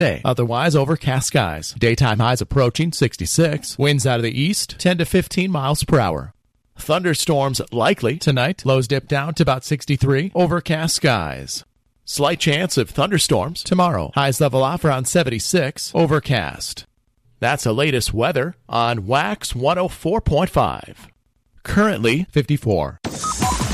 Otherwise, overcast skies. Daytime highs approaching 66. Winds out of the east, 10 to 15 miles per hour. Thunderstorms likely tonight. Lows dip down to about 63. Overcast skies. Slight chance of thunderstorms tomorrow. Highs level off around 76. Overcast. That's the latest weather on Wax 104.5. Currently 54.